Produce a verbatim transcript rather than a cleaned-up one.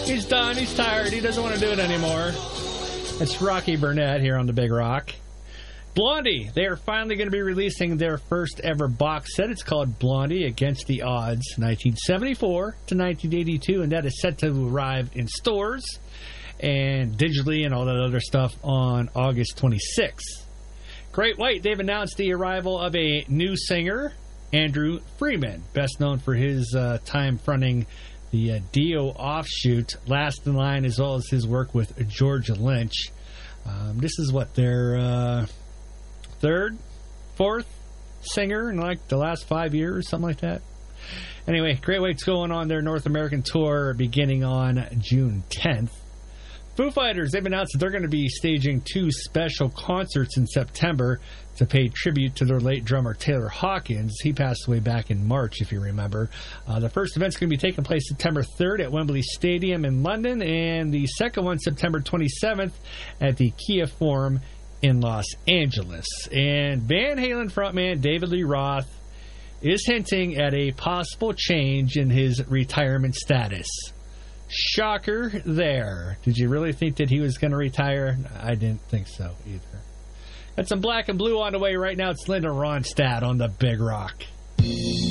He's done. He's tired. He doesn't want to do it anymore. It's Rocky Burnett here on the Big Rock. Blondie, they are finally going to be releasing their first ever box set. It's called Blondie Against the Odds, nineteen seventy-four to nineteen eighty-two, and that is set to arrive in stores and digitally and all that other stuff on August twenty-sixth. Great White, they've announced the arrival of a new singer, Andrew Freeman, best known for his uh, time fronting the uh, Dio offshoot, Last in Line, as well as his work with Georgia Lynch. Um, this is what their uh, third, fourth singer in like the last five years, something like that. Anyway, Great White's going on their North American tour beginning on June tenth. Foo Fighters, they've announced that they're going to be staging two special concerts in September to pay tribute to their late drummer Taylor Hawkins. He passed away back in March, if you remember. Uh, the first event's going to be taking place September third at Wembley Stadium in London, and the second one September twenty-seventh at the Kia Forum in Los Angeles. And Van Halen frontman David Lee Roth is hinting at a possible change in his retirement status. Shocker there. Did you really think that he was going to retire? I didn't think so either. Got some Black and Blue on the way right now. It's Linda Ronstadt on the Big Rock.